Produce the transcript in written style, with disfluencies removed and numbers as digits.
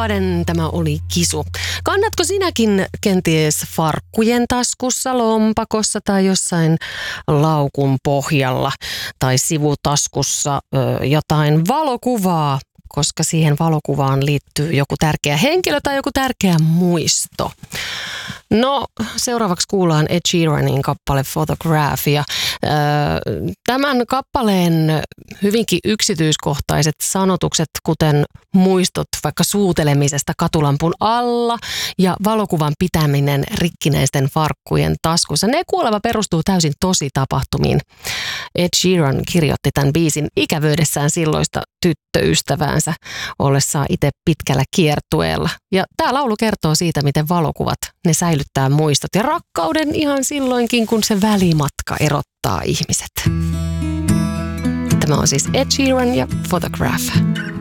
vuoden tämä oli Kisu. Kannatko sinäkin kenties farkkujen taskussa, lompakossa tai jossain laukun pohjalla tai sivutaskussa jotain valokuvaa, koska siihen valokuvaan liittyy joku tärkeä henkilö tai joku tärkeä muisto? No, seuraavaksi kuullaan Ed Sheeranin kappale Photograph. Ja, tämän kappaleen hyvinkin yksityiskohtaiset sanotukset, kuten muistot vaikka suutelemisesta katulampun alla ja valokuvan pitäminen rikkinäisten farkkujen taskussa, ne kuulemma perustuu täysin tositapahtumiin. Ed Sheeran kirjoitti tämän biisin ikävöidessään silloista tyttöystäväänsä ollessaan itse pitkällä kiertueella. Ja tämä laulu kertoo siitä, miten valokuvat, ne säilyttää muistot ja rakkauden ihan silloinkin, kun se välimatka erottaa ihmiset. Tämä on siis Ed Sheeran ja Photograph.